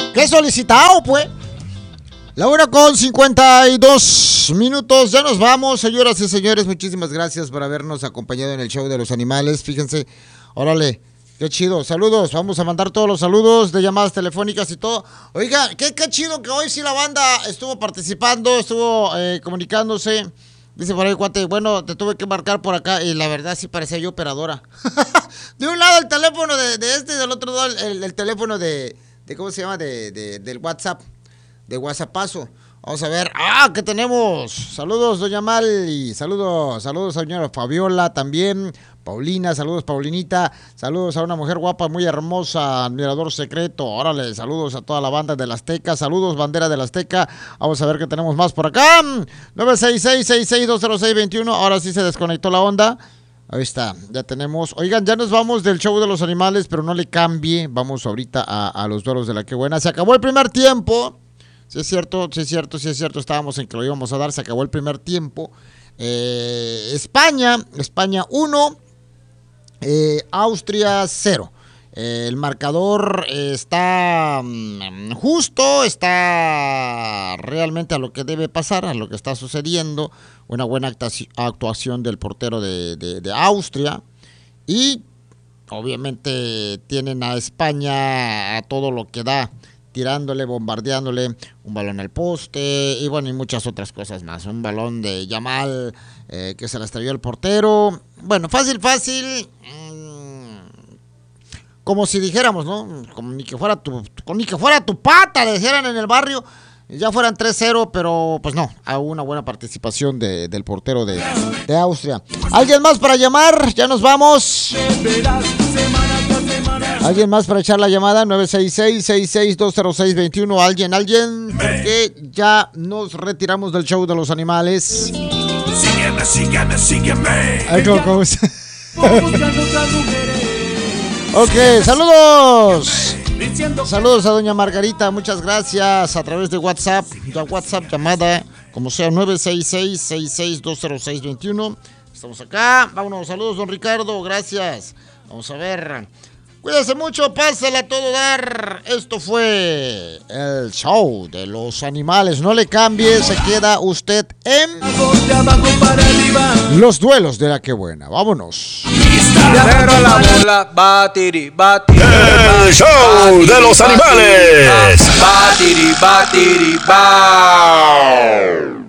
¿Qué solicitado, pues? La 1:52 ya nos vamos, señoras y señores, muchísimas gracias por habernos acompañado en el show de los animales, fíjense, órale, qué chido, saludos, vamos a mandar todos los saludos de llamadas telefónicas y todo. Oiga, qué chido que hoy sí la banda estuvo participando, estuvo comunicándose, dice por ahí, cuate, bueno, te tuve que marcar por acá y la verdad sí parecía yo operadora. De un lado el teléfono de este y del otro lado el teléfono de ¿cómo se llama? Del WhatsApp. De WhatsAppazo. Vamos a ver. ¿Qué tenemos? Saludos, doña Mal. Y saludos, señora Fabiola también. Paulina, saludos, Paulinita. Saludos a una mujer guapa, muy hermosa, admirador secreto. Órale, saludos a toda la banda del Azteca. Saludos, bandera del Azteca. Vamos a ver qué tenemos más por acá. 966-6620621. Ahora sí se desconectó la onda. Ahí está, ya tenemos. Oigan, ya nos vamos del show de los animales, pero no le cambie. Vamos ahorita a los duelos de la que buena. Se acabó el primer tiempo. Sí es cierto. Estábamos en que lo íbamos a dar. Se acabó el primer tiempo. España 1, Austria 0. El marcador está justo, está realmente a lo que debe pasar, a lo que está sucediendo. Una buena actuación del portero de Austria. Y obviamente tienen a España a todo lo que da, tirándole, bombardeándole, un balón al poste y bueno, y muchas otras cosas más. Un balón de Yamal que se la estrelló el portero. Bueno, fácil. Como si dijéramos, ¿no? Como ni que fuera tu pata, le dijeran en el barrio. Ya fueran 3-0, pero pues no. Hubo una buena participación del portero de Austria. ¿Alguien más para llamar? Ya nos vamos. ¿Alguien más para echar la llamada? 966-6620621. ¿Alguien? Porque ya nos retiramos del show de los animales. Sígueme. Ok, saludos. Saludos a doña Margarita, muchas gracias. A través de WhatsApp, llamada, como sea, 966-6620621. Estamos acá. Vámonos, saludos, don Ricardo, gracias. Vamos a ver. Cuídense mucho, pásala a todo dar. Esto fue el show de los animales. No le cambie, se queda usted en los duelos de la que buena. Vámonos. El show de los animales.